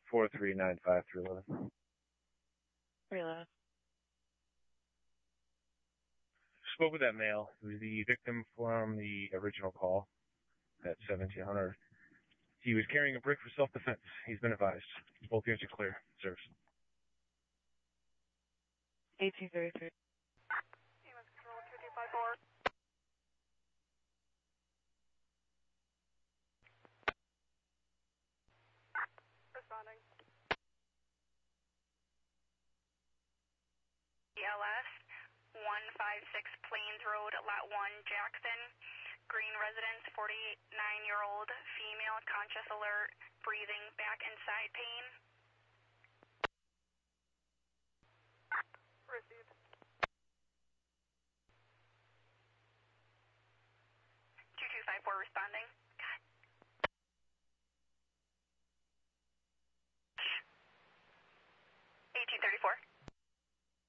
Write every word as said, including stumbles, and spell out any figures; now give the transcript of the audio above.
four three nine five three eleven. Reload. Spoke with that male, who was the victim from the original call at seventeen hundred. He was carrying a brick for self-defense. He's been advised. Both units are clear. Service. eighteen thirty-three. E M S Control two two five four. Responding. E L S one five six Plains Road, Lot one, Jackson. Green residence, forty-nine-year-old female, conscious alert, breathing, back and side pain. Received. two two five four responding.